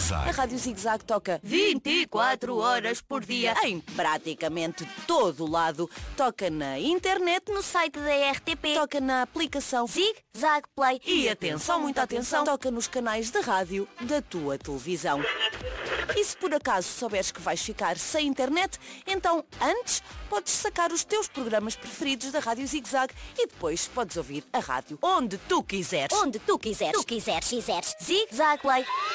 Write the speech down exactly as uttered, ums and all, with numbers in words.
Zig-Zag. A Rádio Zig-Zag toca vinte e quatro horas por dia em praticamente todo o lado. Toca na internet, No site da R T P. toca na aplicação Zig-Zag Play. e atenção, muita atenção, toca nos canais de rádio da tua televisão. E se por acaso souberes que vais ficar sem internet, então antes podes sacar os teus programas preferidos da Rádio Zig-Zag e depois podes ouvir a rádio onde tu quiseres. Onde tu quiseres. Tu quiseres, quiseres. Zig-Zag Play.